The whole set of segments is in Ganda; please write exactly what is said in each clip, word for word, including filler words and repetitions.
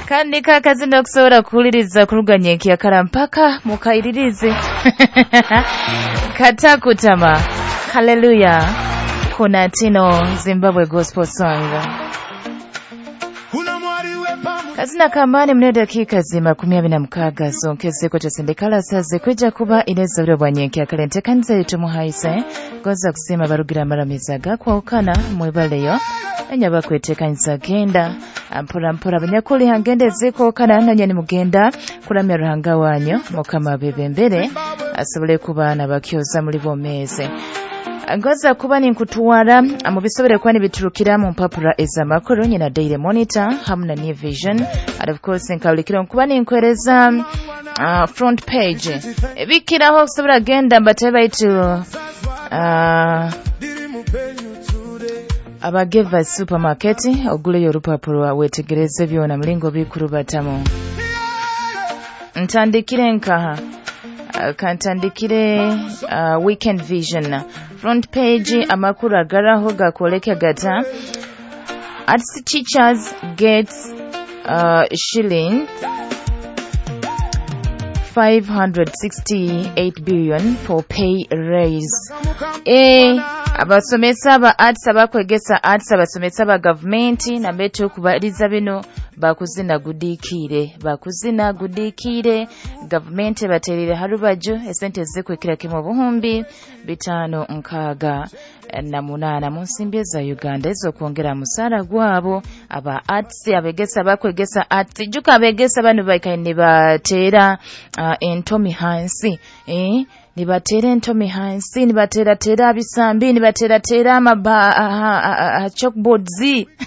kandi kakazina okusobola kuwuliriza kuluganya enkiyakala mpaka mukayiririze katakutama haleluya kunatino Zimbabwe gospel song kazina kambani mne dakika zima kumi abiri na mukaaga zonkezeko tesendekala saze kweja kuba ineza biro bwanyenke akalente kanza yetu muhaise goza kusema barugira maramizaga kwa ukana mwebaleyo enya bakwetekanyiza genda ampura mpura banyakuli hangende ziko kana nanya ni mugenda kuramya ruhanga wanyo mukama bebembere asobole kubana bakyoza muri bomeze Ngoza kuba ni nkutuwara mu bisobere kwani biturukira mu mpapura ezamakuru nyina Daily Monitor hamna New Vision and of course nkawulikira kuba ni nkwereza uh, front page ebikiraho kusobora genda mbateba itu uh, abageva supermarket ogule yorupapuro wetegereze byona mlingo bikuru batamu ntandikire nkaha uh, kantandikire uh, Weekend Vision front page amakuru agaraho gakoleke gata arts teachers gets uh, shilling five hundred sixty-eight billion for pay raise eh abasomesa ba arts abakwegesa arts abasomesa ba government na beto kubaliza bino bakuzina gudikire bakuzina gudikire government baterire harubajo esente zekwekira kimo buhumbi bitano nkaga na munana munsimbe za Uganda ezo kuongera musara gwabo aba arts abegesa bakwegesa arts juka abegesa banu baikaine batera uh, entomi hansi eh nibatera entomi hansi nibatera tera bisambi nibatera tera amaba chalkboards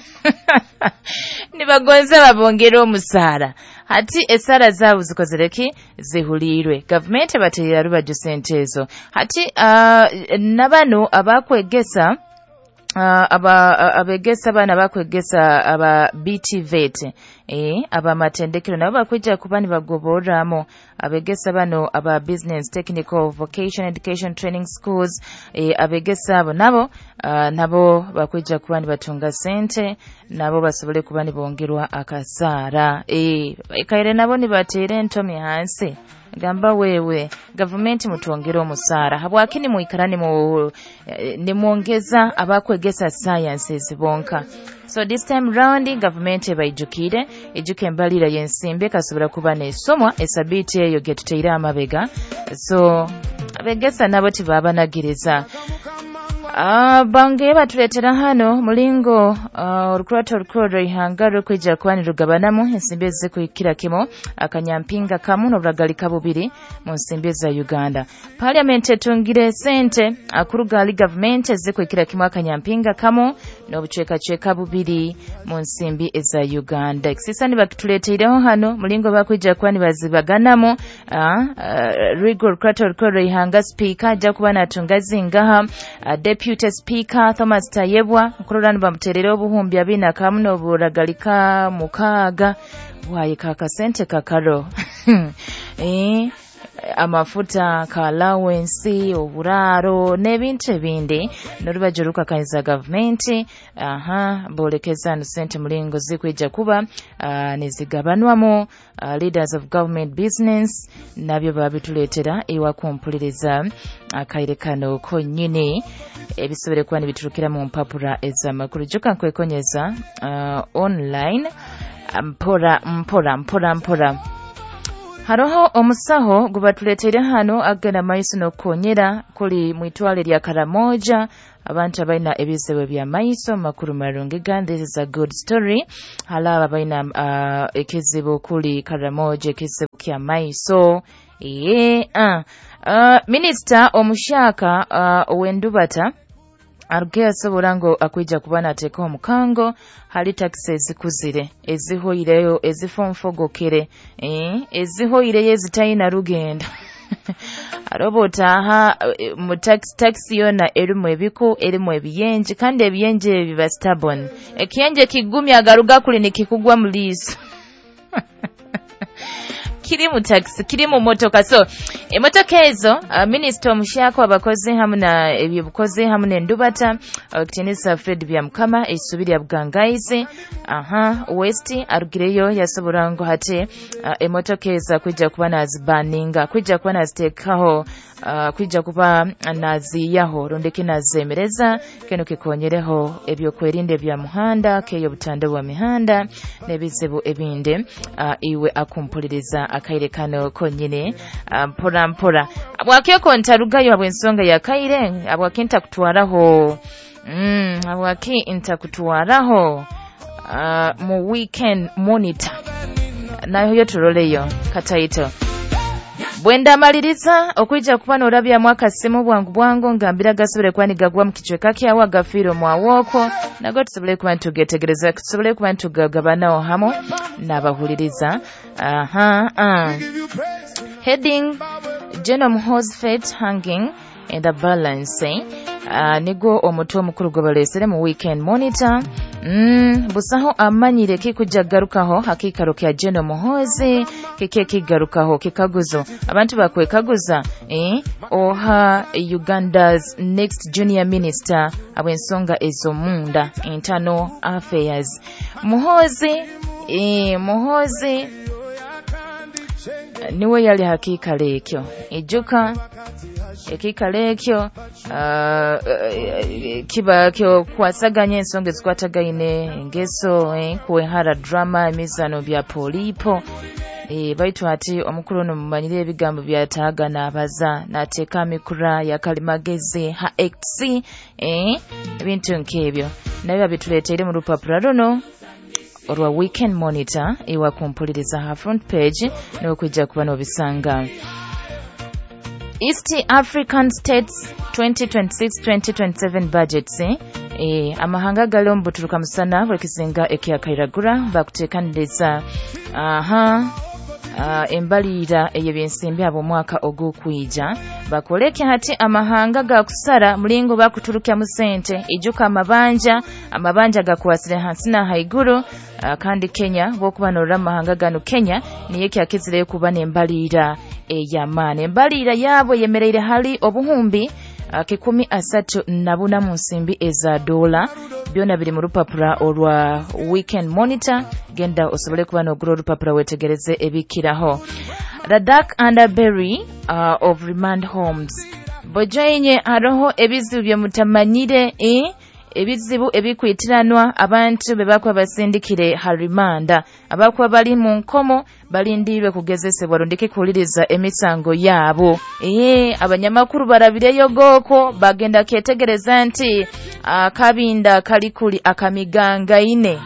nibagonza babongera omusara hati esara zabo zikozereki zihulirwe government baterera rubajo sentezo hati uh, nabano abakwegesa Uh, aba uh, abegesa bana bakwegesa aba B T V E T eh aba matendekero nabo bakwijja kubani bagoboramo abegesa bano aba business technical vocation education training schools eh abegesa abo nabo uh, nabo bakwijja kubani batunga sente nabo basobole kubani bongerwa akasara eh ikaire nabo ni batere ntomi hansi gamba wewe government mutongera omusara habwakini muikarani mu ne muongeza abakwegesa sciences bonka so this time round government bayijukire ejuke mbalira yensimbe kasobora kuba nesomwa esabiti eyo getuteira amabega so abegesa nabo tibabanagiriza Ah, bange batuletera hano mulingo uh, urukurato urukuro ihangaro kwijja kwani rugabanamu ensimbe zikuyikira kimo akanyampinga kamu n'oburagalika bubiri mu nsimbe za Uganda. Parliament etungire sente akurugali government zikuyikira kimo akanyampinga kamu n'obuchweka chweka bubiri mu nsimbi eza Uganda. Kisisani bakituletereho hano mulingo bakwijja kwani bazibaganamu uh, uh, rigor urukurato urukuro ihanga speaker ajja kuba natungazi ngaha uh, Deputy Speaker Thomas Tayebwa nkururani bamuterere obuhumbi abina kamuno buragalika mukaga waye kakasente kakaro eh amafuta ka allowance oburaro nebintu ebindi norubajuruka kanza government aha bolekeza no sente mulingo zikweja kuba uh, nezigabanwamo uh, leaders of government business nabyo babituletera ewa kumpuliriza akairekano ko nyine ebisobere kwani biturukira mu mpapura ezamakuru joka kwekonyeza uh, online mpora mpora mpora mpora Haroho omusaho gubatuletere hano agana maiso no konyera kuli mwitwale lya Karamoja abantu abaina ebizewe bya maiso makuru marungi gande is a good story halaba baina uh, ekizibu kuli Karamoja ekizibu kya maiso ee uh, uh, minister omushaka uh, wendubata Arugea soborango akwijja kubana ateka omukango hali taxes kuzire ezihoireyo ezifonfogokere eh ezihoireyo ezitayina rugenda arobota ha mu tax taxi yona erimu ebiku erimu ebiyenje kandi ebiyenje biba stubborn ekiyenje kigumya agaruga kuli nikikugwa muliso kiri mu taxi kiri mu motoka so emotoka ezo uh, Minister omushako abakozi hamwe na ebyobukozi hamwe n'endubata Tinisa Fred byamukama esubirya bwangaize aha West arugireyo yasobora ngo hate uh, emotoka eza kujja kuba nazibaninga kujja kuba nazitekaho uh, kujja kuba naziyaho rondeke nazemereza keno kikonyereho ebyo kwerinde bya muhanda keyo butande bwa mihanda nebizibu ebinde uh, iwe akumpuliriza akaire kano konyine uh, mpora mpora abwakeko ntarugayo abwensonga ya kaire abwakinta kutwaraho mm abwaki intakutwaraho uh, mu weekend monitor nayo yoturoleyo kataito bwenda maliriza okwijja kuba n'olabya mwaka simu bwangu bwangu ngambira gasubire kwanigagwa mu kichwe kake awa gafiro mwawoko nago tusobole kuba ntugetegereza tusobole kuba ntugagabanawo hamo n'abahuliriza aha uh, heading General Hosfet hanging and the balance uh, nigo omuto omukulu gwe balesere mu weekend monitor mm, busaho amanyire kikujja garukaho hakikaro kya General Muhozi kike kigarukaho kikaguzo abantu bakwekaguza eh oha Uganda's next junior minister abwensonga ezo munda internal affairs Muhozi eh Muhozi niwe yali hakika lekyo ejuka ekika lekyo uh, kiba kyo kwasaganya ensonga zikwatagaine ngeso eh, kuwehara drama emizano bya polipo e, baitu ati omukulu no mumanyire ebigambo byataga nabaza nateka mikura ya kalimagezi ha X eh ebintu nkebyo nayo bituletere mu rupapura runo orwa weekend monitor iwa kumpuliriza ha front page no kujja kuba no bisanga East African States twenty twenty-six twenty twenty-seven budgets eh, eh amahanga galombo turuka musana bwekisinga ekyakairagura bakutekaniriza aha uh, embalira eyebyensimbi abo mwaka ogukwijja bakoleke hati amahanga gakusara mulingo bakuturukya mu sente ijuka amabanja amabanja gakwasire hansi na haiguru uh, kandi Kenya bokuba no ramahanga gano Kenya niye kyakizire kuba nembalira eyamane embalira yabo yemereire hali obuhumbi uh, kikumi asatu nabuna mu nsimbi eza dola byona biri mu rupapura olwa weekend monitor genda osobole kuba no gro rupapura wetegereze ebikiraho Radak Underberry uh, of remand homes bojainye aroho ebizibu bye mutamanyire eh ebizibu ebikwitiranwa abantu bebakwa basindikire harimanda abakwa bali mu nkomo balindirwe kugezesebwa rondeke kuliriza emisango yabo eh abanyamakuru barabireyo goko bagenda ketegereza nti akabinda kalikuli akamiganga ine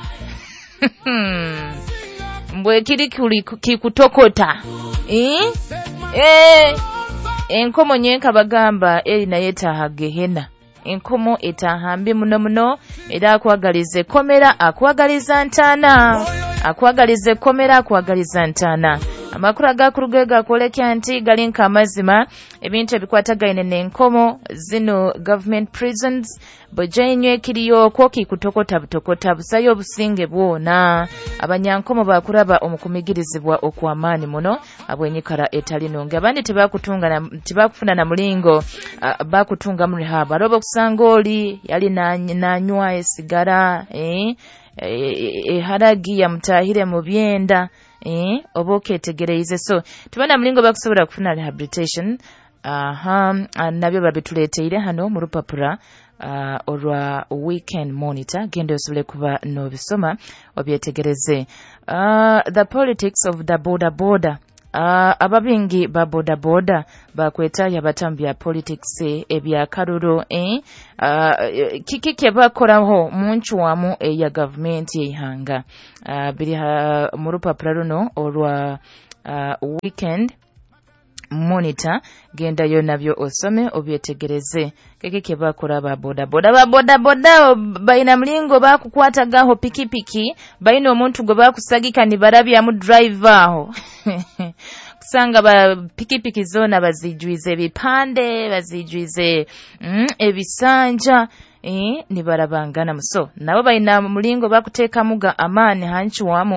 mbwe kiri kuli kikutokota eh eh enkomo nyenka bagamba eri naye tahagehena enkomo etahambi muno muno era akwagalize komera akwagaliza ntana akwagalize komera akwagaliza ntana amakuru agakurugega kolekya nti galinka amazima ebintu ebikwatagaine n'enkomo zino government prisons bojainye kiriyo kwoki kutokota butokota busayo businge bwona abanyankomo bakuraba omukumigirizibwa okwamaani muno abwenyikara etalinonge abandi tebakutunga na tebakufuna na mulingo uh, bakutunga mu rehab arobo kusanga oli yali nanywa esigara eh e haragi ya mtahire mu byenda eh oboke tegereize so tubona mulingo bakusobora kufuna rehabilitation aha nabyo babituleteire hano mu rupapura uh, orwa weekend monitor gende osobole kuba no bisoma obyetegereze uh, the politics of the border border Uh, ababingi ba boda boda bakweta yabatambi ya politics ebya karuro eh uh, kikike bakoraho munchu wamu eh, ya government yihanga uh, biri uh, mu rupapura runo olwa uh, weekend monitor genda yo nabyo osome obyetegereze kekeke bakora ba boda boda ba boda boda baina mlingo bakukwata gaho pikipiki baina omuntu go bakusagika ni barabya mu driver aho kusanga ba pikipiki zona bazijwize bipande bazijwize mm, ebisanja eh ni barabangana muso nabo baina mlingo bakuteka muga amani hanchi wamu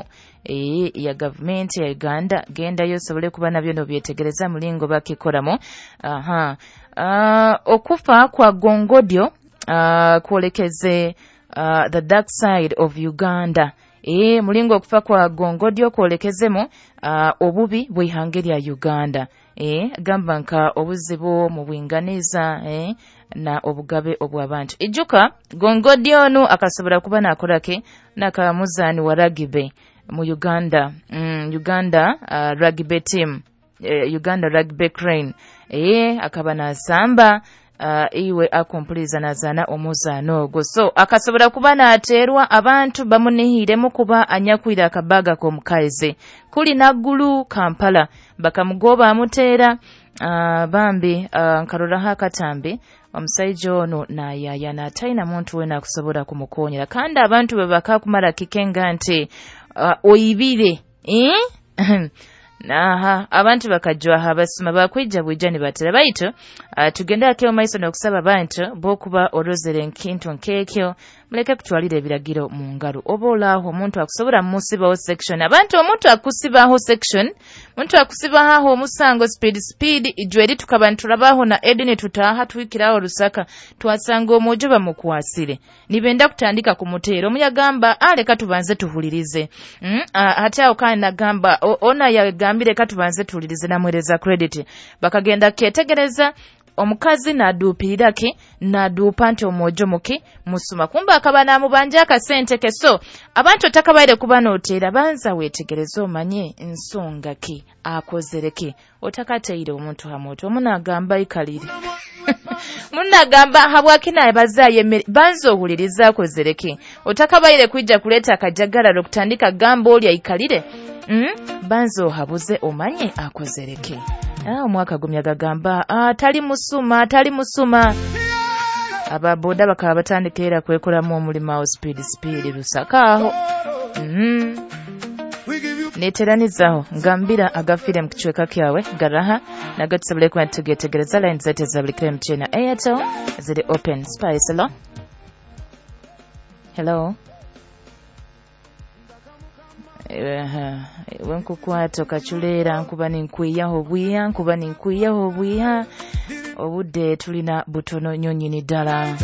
e ya government ya Uganda genda yo sobole kuba nabyo no byetegereza mulingo bakikolamo. Aha uh, okufa kwa Gongodyo uh, kuolekeze uh, the dark side of Uganda. E mulingo okufa kwa Gongodyo kuolekezemo uh, obubi bw'ihanga lya Uganda. E gamba nka obuzibu mu bwinganiza eh, na obugabe obw'abantu. Ijjuka Gongodyo ono akasobola kuba nakolake nakamuzani wa rugby mu Uganda. Mm, Uganda uh, rugby team uh, Uganda rugby crane eh akaba nasamba uh, iwe akompuliza nazana omuzano ogwo. So akasobola kuba naterwa abantu bamunihiremu kuba anyakwira akabaga ko mukaize kuli naggulu Kampala bakamugoba amutera uh, bambi uh, nkarora hakatambi omusaijo ono nayaya n'atalina muntu we nakusobola kumukonyera kandi abantu bwe bakakumala kikenga nti uh, oyibire eh? Naha abantu bakajwa habasuma bakwijja bwijja ne batera baito uh, tugenda akyo maiso n'okusaba abantu bokuba orozere nkintu nkekyo muleke kutwalira ebiragiro mu ngalo oba olaho omuntu akusobola musibaho section abantu omuntu akusibaho section omuntu akusibaho omusango speed speed ijweri tukaba tulabaho na edine tutaha twikiraho Lusaka twasanga omojo bamukwasire nibenda kutandika kumutero omuyagamba aleka tubanze tuhulirize mm? uh, hata okana nagamba ona yagambire katubanze tuhulirize namwereza credit bakagenda ketegereza omukazi naduupirira ke naduupa nti omwojo muke musuma kumba akaba namubanja akasente ke. So abantu takabaire kuba noteera banza wetegereza omanye ensonga ki akozereke otakateire omuntu hamoto omunagamba ikalire munagamba habwakina bazaye banza ohuliriza akozereke otakabaire kwijja kuleta akajagalalo kutandika gamba oli ikalire mm? banza ohabuze omanye akozereke. Ah omwaka gumya gagamba ah tali musuma tali musuma ababoda bakaba batandikira kwekolamu omulima wa speed speed Lusaka aho mhm neteranizaho ngambira agafire mu kichweka kyawe garaha nagatusabule kwa tugetegereza line zete za blikre mchena Airtel ziri open spice. Hello hello eh wenkukwata kachulera nkuba ninkwiyaho bwiya nkuba ninkwiyaho bwiya obudde tulina butono nyonyini ddala.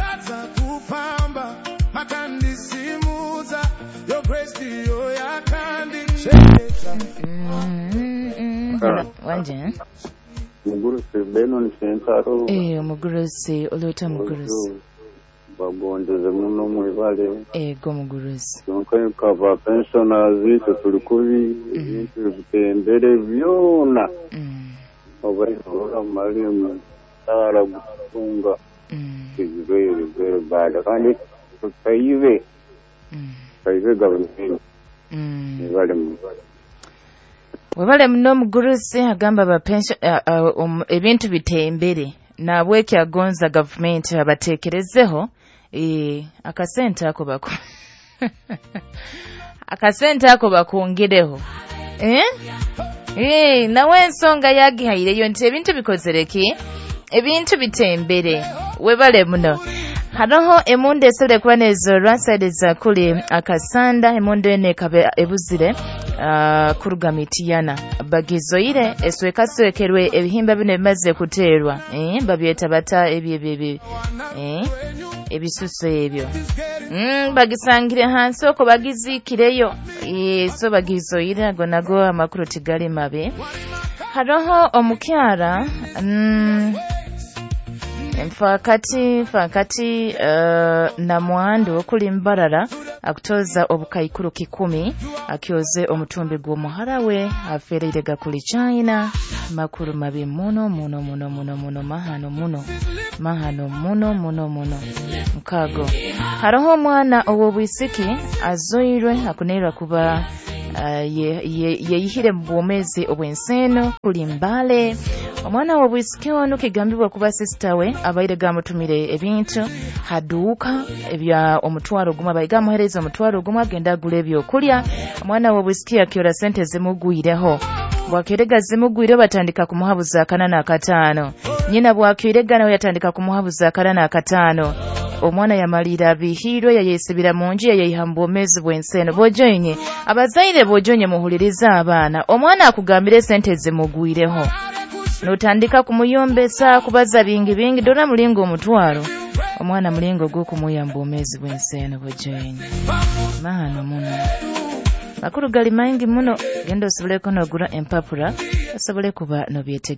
Wanje Mugurusi Benon Sentaro eh Mugurusi olota Mugurusi babondeze muno mwibale ego Mugurusi nko kava pensioners tulikubi ibintu bitembere byona obayora malimu tara gutunga izibere zere bada kandi tukayive kayive government mwibale mwibale webale muno Mugurusi agamba ba pension uh, uh, um, ebintu bitembere nabwe kyagonza government abatekerezeho eh akasente ako bako akasente ako bakongereho eh eh nawe ensonga yagihayireyo nti ebintu bikozereke ebintu bitembere webale muno. Hanoho emunde esole kuba nezo ranside za kuli akasanda emunde ene kabe ebuzire uh, kurugamitiyana bagizoire esweka swekerwe ebihimba bino bimaze kuterwa eh babyeta bata ebye bebe eh ebisuso ebyo mm bagisangire hansi oko bagizikireyo eh so bagizoire ago nago amakuru tigali mabe. Hanoho omukyara mm Mfakati fakati uh, na mwando okuli mbarara akutoza obukaikuru kikumi akyoze omutumbi gw'omuharawe afereire gakuli China makuru mabi muno muno muno muno muno mahano muno mahano muno muno muno mkago. Haroho mwana obwisiki azoirwe akuneirwa kuba uh, ye, ye, yeyihire mu bwomezi obwenseno kuli mbale omwana w'obwisiki ono kigambibwa kuba sister we abaire gamutumire ebintu haduuka ebya omutwaro guma bayiga muhereza omutwaro guma agenda agula ebyokulya omwana w'obwisiki akyola sente zimugwireho bwakirega zimugwire batandika kumuhabuza akana na katano nyina bwakirega nawe yatandika kumuhabuza akana na katano omwana yamalira bihirwe yayesibira mu nju yayihamba omwezi bw'enseno bojonye abazaire bojonye muhuliriza abaana omwana akugambira sente zimugwireho notandika kumuyombesa kubaza bingi bingi dola mulingo omutwalo omwana mulingo gw'okumuyamba omwezi bw'enseno bojonye maano muno makulu gali mangi muno genda osobole kunogura empapula osobole kuba no byetegeka